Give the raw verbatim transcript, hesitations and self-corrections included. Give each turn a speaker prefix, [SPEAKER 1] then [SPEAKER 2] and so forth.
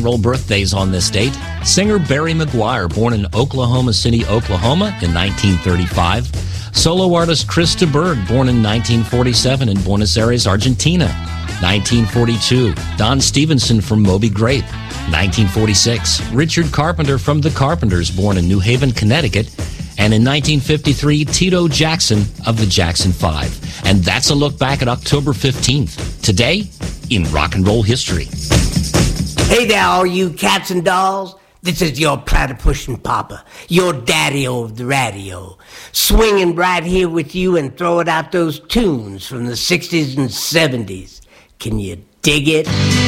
[SPEAKER 1] roll birthdays on this date. Singer Barry McGuire, born in Oklahoma City, Oklahoma in nineteen thirty-five. Solo artist Chris de Burgh, born in nineteen forty-seven in Buenos Aires, Argentina. nineteen forty-two. Don Stevenson from Moby Grape. nineteen forty-six. Richard Carpenter from The Carpenters, born in New Haven, Connecticut. And in nineteen fifty-three, Tito Jackson of the Jackson Five. And that's a look back at October fifteenth. Today, in rock and roll history.
[SPEAKER 2] Hey there, all you cats and dolls. This is your platypushin' papa, your daddy-o of the radio, swinging right here with you and throwing out those tunes from the sixties and seventies. Can you dig it?